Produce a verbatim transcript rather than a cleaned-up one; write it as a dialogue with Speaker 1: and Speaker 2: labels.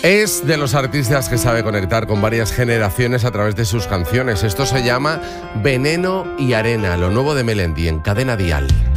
Speaker 1: Es de los artistas que sabe conectar con varias generaciones a través de sus canciones. Esto se llama Veneno y Arena, lo nuevo de Melendi en Cadena Dial.